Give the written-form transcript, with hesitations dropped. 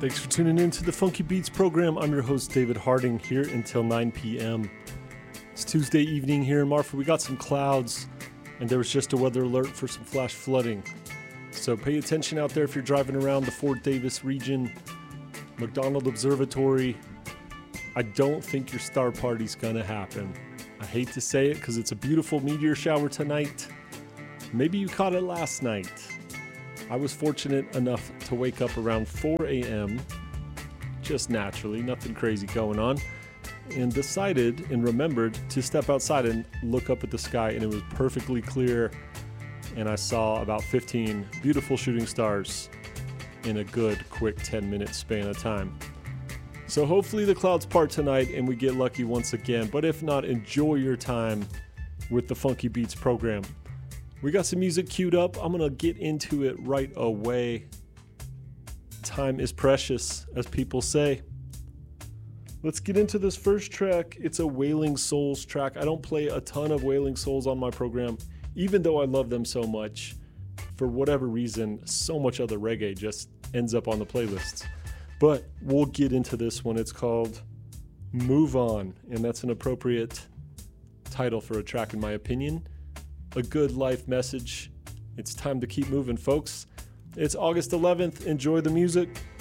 Thanks for tuning in to the Funky Beats program. I'm your host, David Harding, here until 9 p.m. It's Tuesday evening here in Marfa. We got some clouds, and there was just a weather alert for some flash flooding. So pay attention out there if you're driving around the Fort Davis region, McDonald Observatory. I don't think your star party's gonna happen. I hate to say it because it's a beautiful meteor shower tonight. Maybe you caught it last night. I was fortunate enough to wake up around 4 a.m., just naturally, nothing crazy going on, and decided and remembered to step outside and look up at the sky, and it was perfectly clear, and I saw about 15 beautiful shooting stars in a good, quick 10-minute span of time. So hopefully the clouds part tonight and we get lucky once again, but if not, enjoy your time with the Funky Beats program. We got some music queued up. I'm going to get into it right away. Time is precious, as people say. Let's get into this first track. It's a Wailing Souls track. I don't play a ton of Wailing Souls on my program, even though I love them so much. For whatever reason, so much other reggae just ends up on the playlists. But we'll get into this one. It's called Move On, and that's an appropriate title for a track in my opinion. A good life message. It's time to keep moving, folks. It's August 11th. Enjoy the music.